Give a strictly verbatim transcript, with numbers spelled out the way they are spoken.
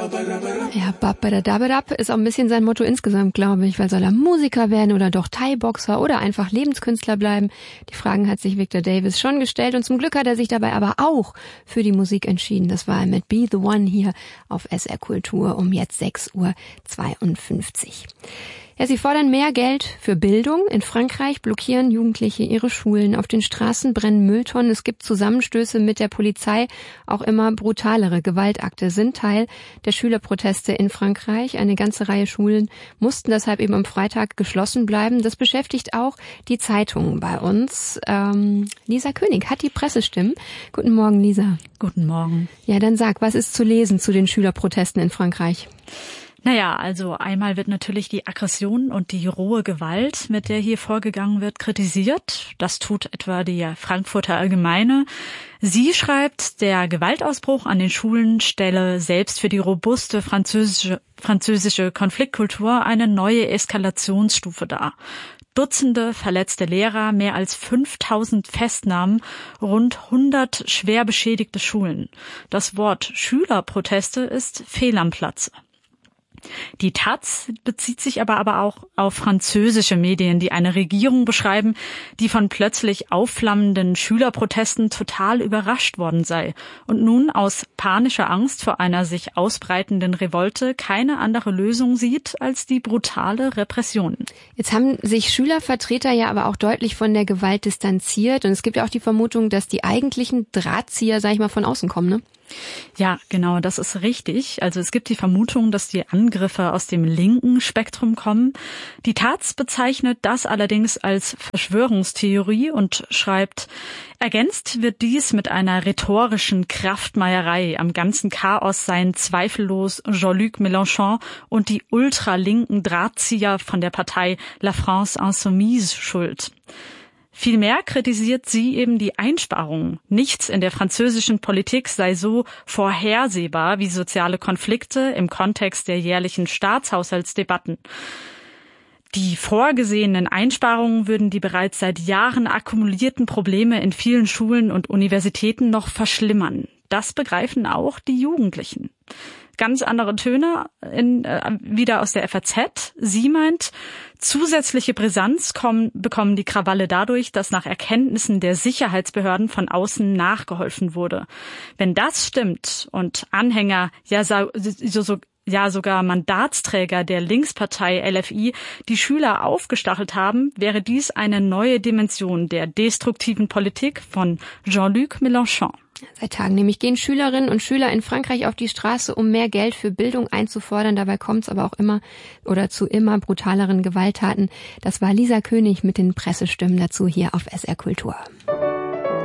Ja, Babadabadab ist auch ein bisschen sein Motto insgesamt, glaube ich, weil soll er Musiker werden oder doch Thai-Boxer oder einfach Lebenskünstler bleiben? Die Fragen hat sich Victor Davis schon gestellt und zum Glück hat er sich dabei aber auch für die Musik entschieden. Das war er mit Be The One hier auf S R Kultur um jetzt sechs Uhr zweiundfünfzig. Ja, sie fordern mehr Geld für Bildung. In Frankreich blockieren Jugendliche ihre Schulen. Auf den Straßen brennen Mülltonnen. Es gibt Zusammenstöße mit der Polizei. Auch immer brutalere Gewaltakte sind Teil der Schülerproteste in Frankreich. Eine ganze Reihe Schulen mussten deshalb eben am Freitag geschlossen bleiben. Das beschäftigt auch die Zeitungen bei uns. Ähm, Lisa König hat die Pressestimmen. Guten Morgen, Lisa. Guten Morgen. Ja, dann sag, was ist zu lesen zu den Schülerprotesten in Frankreich? Naja, also einmal wird natürlich die Aggression und die rohe Gewalt, mit der hier vorgegangen wird, kritisiert. Das tut etwa die Frankfurter Allgemeine. Sie schreibt, der Gewaltausbruch an den Schulen stelle selbst für die robuste französische, französische Konfliktkultur eine neue Eskalationsstufe dar. Dutzende verletzte Lehrer, mehr als fünftausend Festnahmen, rund hundert schwer beschädigte Schulen. Das Wort Schülerproteste ist fehl am Platze. Die Taz bezieht sich aber, aber auch auf französische Medien, die eine Regierung beschreiben, die von plötzlich aufflammenden Schülerprotesten total überrascht worden sei und nun aus panischer Angst vor einer sich ausbreitenden Revolte keine andere Lösung sieht als die brutale Repression. Jetzt haben sich Schülervertreter ja aber auch deutlich von der Gewalt distanziert und es gibt ja auch die Vermutung, dass die eigentlichen Drahtzieher, sag ich mal, von außen kommen, ne? Ja, genau, das ist richtig. Also es gibt die Vermutung, dass die Angriffe aus dem linken Spektrum kommen. Die Taz bezeichnet das allerdings als Verschwörungstheorie und schreibt, ergänzt wird dies mit einer rhetorischen Kraftmeierei. Am ganzen Chaos seien zweifellos Jean-Luc Mélenchon und die ultralinken Drahtzieher von der Partei La France Insoumise schuld. Vielmehr kritisiert sie eben die Einsparungen. Nichts in der französischen Politik sei so vorhersehbar wie soziale Konflikte im Kontext der jährlichen Staatshaushaltsdebatten. Die vorgesehenen Einsparungen würden die bereits seit Jahren akkumulierten Probleme in vielen Schulen und Universitäten noch verschlimmern. Das begreifen auch die Jugendlichen. Ganz andere Töne in, äh, wieder aus der F A Z. Sie meint, zusätzliche Brisanz kommen, bekommen die Krawalle dadurch, dass nach Erkenntnissen der Sicherheitsbehörden von außen nachgeholfen wurde. Wenn das stimmt und Anhänger, ja, so, so, so, ja sogar Mandatsträger der Linkspartei L F I die Schüler aufgestachelt haben, wäre dies eine neue Dimension der destruktiven Politik von Jean-Luc Mélenchon. Seit Tagen nämlich gehen Schülerinnen und Schüler in Frankreich auf die Straße, um mehr Geld für Bildung einzufordern. Dabei kommt es aber auch immer oder zu immer brutaleren Gewalttaten. Das war Lisa König mit den Pressestimmen dazu hier auf S R Kultur.